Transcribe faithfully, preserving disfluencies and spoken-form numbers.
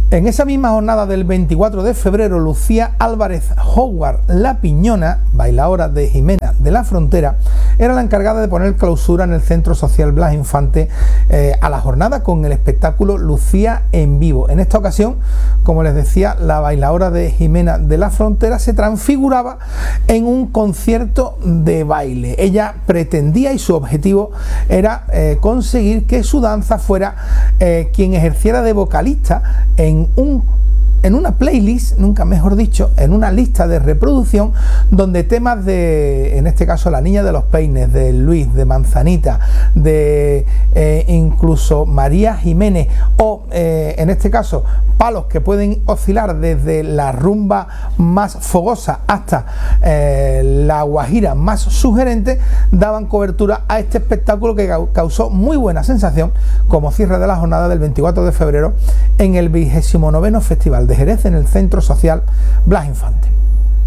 En esa misma jornada del veinticuatro de febrero, Lucía Álvarez Howard La Piñona, bailaora de Jimena de la Frontera, era la encargada de poner clausura en el Centro Social Blas Infante eh, a la jornada con el espectáculo Lucía en Vivo. En esta ocasión, como les decía, la bailaora de Jimena de la Frontera se transfiguraba en un concierto de baile. Ella pretendía, y su objetivo era eh, conseguir que su danza fuera eh, quien ejerciera de vocalista en un en una playlist, nunca mejor dicho, en una lista de reproducción donde temas de, en este caso, La Niña de los Peines, de Luis, de Manzanita, de eh, incluso María Jiménez, o eh, en este caso palos que pueden oscilar desde la rumba más fogosa hasta eh, la guajira más sugerente, daban cobertura a este espectáculo que causó muy buena sensación como cierre de la jornada del veinticuatro de febrero en el vigésimo noveno Festival de Jerez en el Centro Social Blas Infante.